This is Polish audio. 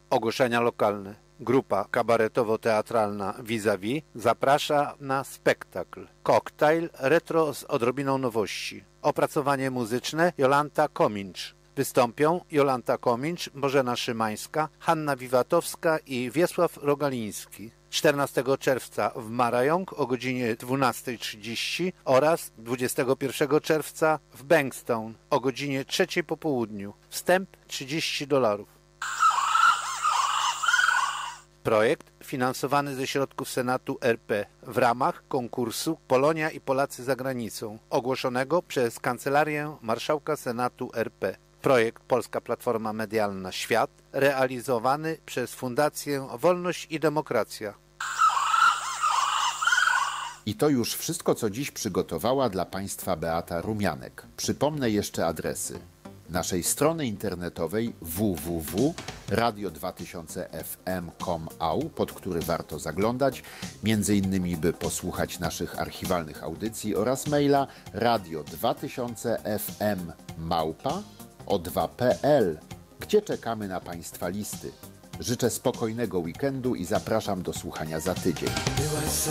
Ogłoszenia lokalne. Grupa kabaretowo-teatralna Vis-a-Vis zaprasza na spektakl Koktajl retro z odrobiną nowości. Opracowanie muzyczne Jolanta Komincz. Wystąpią Jolanta Komincz, Bożena Szymańska, Hanna Wiwatowska i Wiesław Rogaliński. 14 czerwca w Marajong o godzinie 12:30 oraz 21 czerwca w Bankstown o godzinie 3 po południu. Wstęp $30. Projekt finansowany ze środków Senatu RP w ramach konkursu Polonia i Polacy za granicą, ogłoszonego przez Kancelarię Marszałka Senatu RP. Projekt Polska Platforma Medialna Świat, realizowany przez Fundację Wolność i Demokracja. I to już wszystko, co dziś przygotowała dla Państwa Beata Rumianek. Przypomnę jeszcze adresy naszej strony internetowej www.radio20fm.com.au, pod który warto zaglądać, między innymi by posłuchać naszych archiwalnych audycji, oraz maila radio20fm@o2.pl, gdzie czekamy na Państwa listy. Życzę spokojnego weekendu i zapraszam do słuchania za tydzień.